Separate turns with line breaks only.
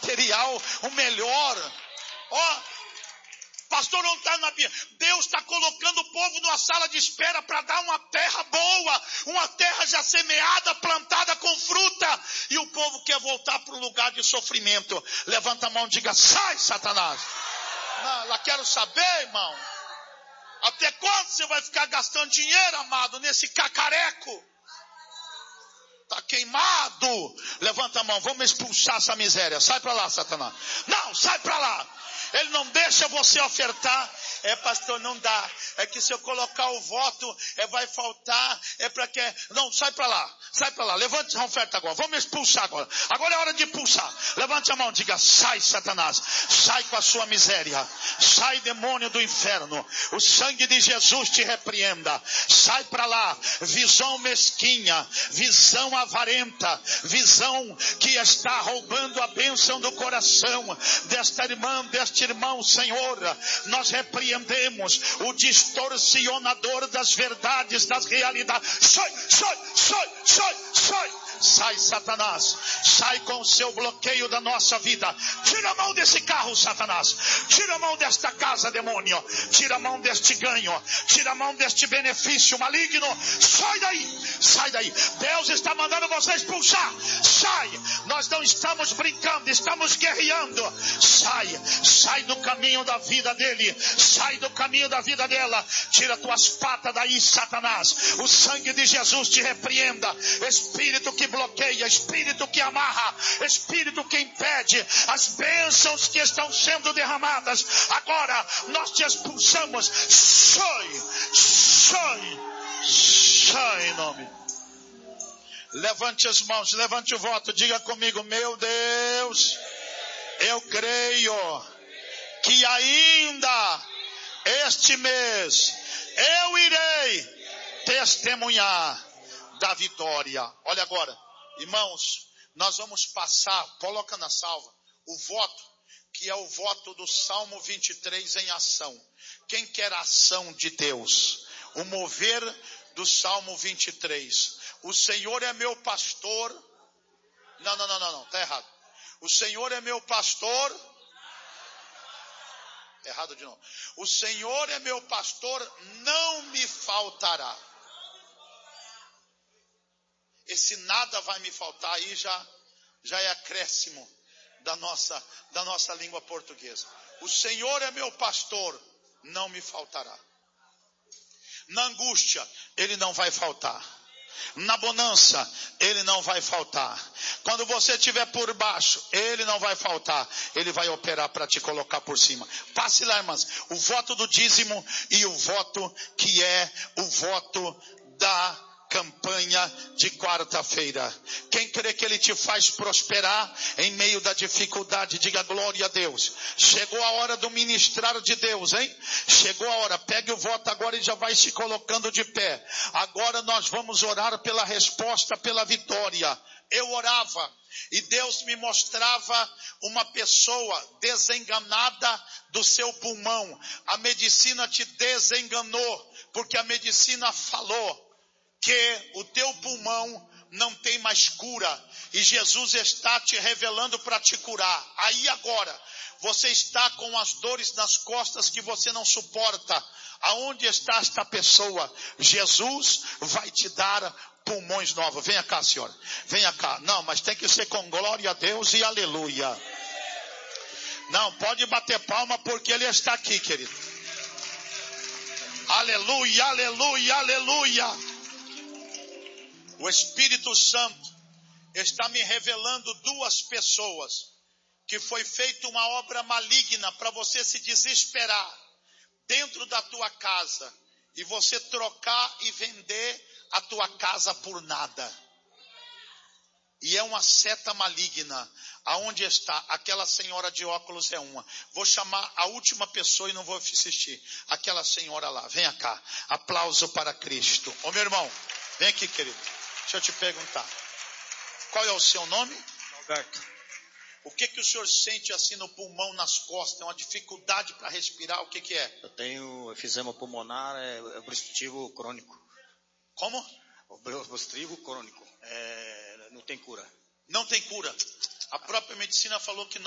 material, o melhor. Ó, pastor, não está na Bíblia. Deus está colocando o povo numa sala de espera para dar uma terra boa, uma terra já semeada, plantada com fruta, e o povo quer voltar para o lugar de sofrimento. Levanta a mão e diga: sai, Satanás. Não, ela quero saber, irmão. Até quando você vai ficar gastando dinheiro, amado, nesse cacareco? Está queimado. Levanta a mão, vamos expulsar essa miséria. Sai para lá, Satanás. Não, sai para lá. Ele não deixa você ofertar. Pastor, não dá. É que se eu colocar o voto, vai faltar. Para que... Não, sai para lá. Sai para lá. Levante a oferta agora. Vamos expulsar agora. Agora é hora de expulsar. Levante a mão, diga: sai, Satanás. Sai com a sua miséria. Sai, demônio do inferno. O sangue de Jesus te repreenda. Sai para lá. Visão mesquinha. Visão avarenta. Visão que está roubando a bênção do coração desta irmã, deste irmão, Senhor. Nós repreendemos o distorcionador das verdades, das realidades. Sai, sai, sai, sai, sai. Sai, Satanás. Sai com o seu bloqueio da nossa vida. Tira a mão desse carro, Satanás. Tira a mão desta casa, demônio. Tira a mão deste ganho. Tira a mão deste benefício maligno. Sai daí. Sai daí. Deus está mandando você expulsar. Sai. Nós não estamos brincando, estamos guerreando. Sai. Sai do caminho da vida dele. Sai do caminho da vida dela. Tira tuas patas daí, Satanás. O sangue de Jesus te repreenda. Espírito que bloqueia, espírito que amarra, espírito que impede as bênçãos que estão sendo derramadas. Agora nós te expulsamos. Sai, sai, sai em nome. Levante as mãos, levante o voto, diga comigo: meu Deus, eu creio que ainda este mês eu irei testemunhar da vitória. Olha agora, irmãos, nós vamos passar, coloca na salva, o voto, que é o voto do Salmo 23 em ação. Quem quer a ação de Deus? O mover do Salmo 23. O Senhor é meu pastor. Não, está errado. O Senhor é meu pastor. Errado de novo. O Senhor é meu pastor, não me faltará. Esse nada vai me faltar aí já é acréscimo da nossa língua portuguesa. O Senhor é meu pastor, não me faltará. Na angústia, Ele não vai faltar. Na bonança, Ele não vai faltar. Quando você estiver por baixo, Ele não vai faltar. Ele vai operar para te colocar por cima. Passe lá, irmãs. O voto do dízimo e o voto que é o voto da campanha de quarta-feira. Quem crê que Ele te faz prosperar em meio da dificuldade, diga glória a Deus. Chegou a hora do ministrar de Deus, hein? Chegou a hora. Pegue o voto agora e já vai se colocando de pé. Agora nós vamos orar pela resposta, pela vitória. Eu orava e Deus me mostrava uma pessoa desenganada do seu pulmão. A medicina te desenganou, porque a medicina falou que o teu pulmão não tem mais cura, e Jesus está te revelando para te curar. Aí agora, você está com as dores nas costas que você não suporta. Aonde está esta pessoa? Jesus vai te dar pulmões novos. Venha cá, senhora. Venha cá. Não, mas tem que ser com glória a Deus e aleluia. Não, pode bater palma porque Ele está aqui, querido. Aleluia, aleluia, aleluia. O Espírito Santo está me revelando duas pessoas que foi feita uma obra maligna para você se desesperar dentro da tua casa e você trocar e vender a tua casa por nada. E é uma seta maligna. Aonde está? Aquela senhora de óculos é uma. Vou chamar a última pessoa e não vou assistir. Aquela senhora lá, venha cá. Aplauso para Cristo. Ô meu irmão, vem aqui, querido. Deixa eu te perguntar. Qual é o seu nome?
Alberto.
O que o senhor sente assim no pulmão, nas costas? É uma dificuldade para respirar? O que é?
Eu tenho efisema pulmonar, obstrutivo crônico.
Como?
Obstrutivo crônico. Não tem cura.
Não tem cura. A própria medicina falou que não